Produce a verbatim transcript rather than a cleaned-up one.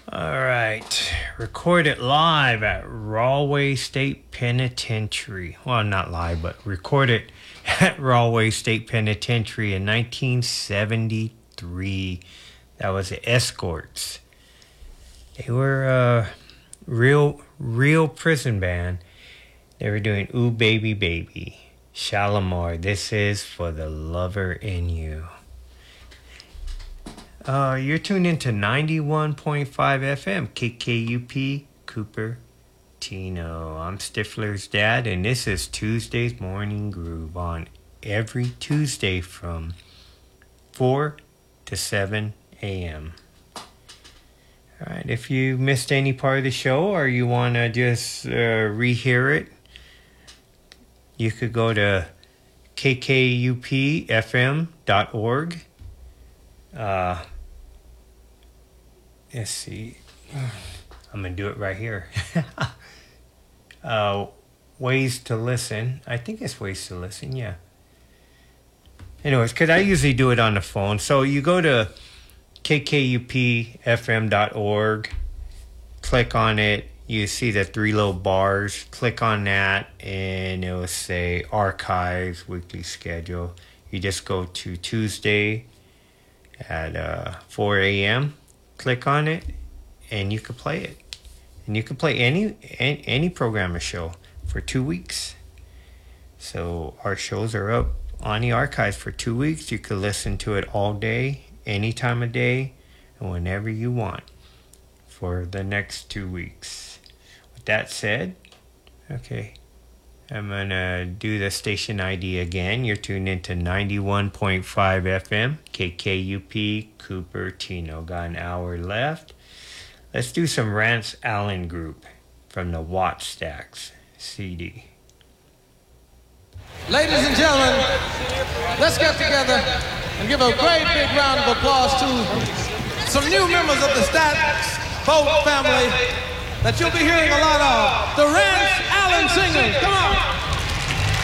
All right. Recorded live at Rahway State Penitentiary. Well, not live, but recorded at Rahway State Penitentiary in nineteen seventy-three. That was the Escorts. They were a real, real prison band. They were doing Ooh Baby Baby. Shalimar, this is for the lover in you. Uh, you're tuned into ninety-one point five F M, K K U P, Cooper, Tino. I'm Stifler's dad, and this is Tuesday's Morning Groove on every Tuesday from four to seven a.m. All right, if you missed any part of the show or you want to just uh, rehear it, you could go to k k u p f m dot org. Uh, let's see. I'm going to do it right here. uh, ways to listen. I think it's ways to listen, yeah. Anyways, because I usually do it on the phone. So you go to k k u p f m dot org, click on it. You see the three little bars. Click on that, and it will say Archives, Weekly Schedule. You just go to Tuesday at uh, four a.m. Click on it, and you can play it. And you can play any, any any program or show for two weeks. So our shows are up on the archives for two weeks. You can listen to it all day, any time of day, and whenever you want for the next two weeks. With that said, okay, I'm going to do the station I D again. You're tuned into ninety-one point five F M, K K U P, Cupertino. Got an hour left. Let's do some Rance Allen Group from the Watt Stacks C D. Ladies and gentlemen, let's get together and give a great big round of applause to some new members of the Stacks Boat family that you'll be hearing a lot of. The Rance Allen Singers. Come on.